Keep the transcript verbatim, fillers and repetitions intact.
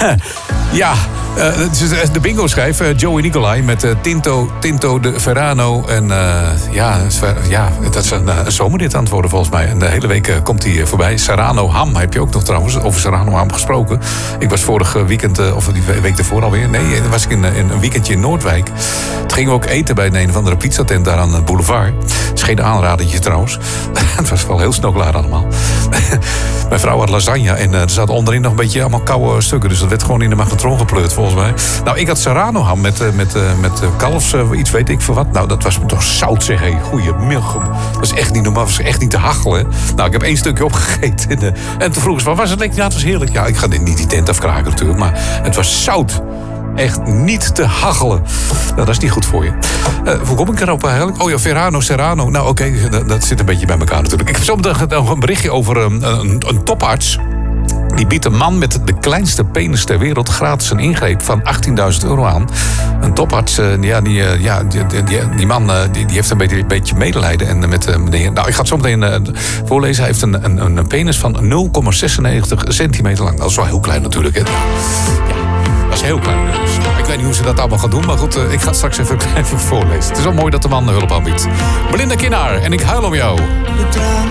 Ja, uh, de bingo schijf, uh, Joey Nicolai met uh, Tinto, Tinto de Verano. En uh, ja, ja, dat is een, een zomerrit aan het worden volgens mij. En de hele week uh, komt hij voorbij. Serrano Ham heb je ook nog trouwens, over Serrano Ham gesproken. Ik was vorig weekend, uh, of die week ervoor alweer. Nee, dan was ik in, in een weekendje in Noordwijk. Toen gingen we ook eten bij een of andere pizzatent daar aan de boulevard. Het is geen aanradertje trouwens. Het was wel heel snel klaar allemaal. Mijn vrouw had lasagne en uh, er zaten onderin nog een beetje allemaal koude stukken. Dus dat werd gewoon in de magnetron gepleurd volgens mij. Nou, ik had Serrano ham met, uh, met, uh, met uh, kalfs, uh, iets weet ik veel wat. Nou, dat was toch zout zeg, hé. Goeiemiddag. Dat was echt niet normaal, dat was echt niet te hachelen. Nou, ik heb één stukje opgegeten. En, uh, en toen vroegen ze, wat was het lekker? Ja, het was heerlijk. Ja, ik ga dit niet die tent afkraken natuurlijk, maar het was zout. Echt niet te hachelen. Nou, dat is niet goed voor je. Uh, hoe kom ik erop eigenlijk? Oh ja, Verano, Serrano. Nou, oké, okay, dat, dat zit een beetje bij elkaar natuurlijk. Ik heb zometeen nog een berichtje over een, een, een toparts. Die biedt een man met de kleinste penis ter wereld gratis een ingreep van achttienduizend euro aan. Een toparts, uh, ja, die, uh, ja, die, die, die man uh, die, die heeft een beetje, een beetje medelijden. En met, uh, meneer, nou, ik ga het zo meteen uh, voorlezen. Hij heeft een, een, een penis van nul komma zesennegentig centimeter lang. Dat is wel heel klein natuurlijk, hè? Ja. Dat is heel klein. Dus ik weet niet hoe ze dat allemaal gaan doen. Maar goed, uh, ik ga het straks even, even voorlezen. Het is wel mooi dat de man hulp aanbiedt. Belinda Kinnaar en ik huil om jou.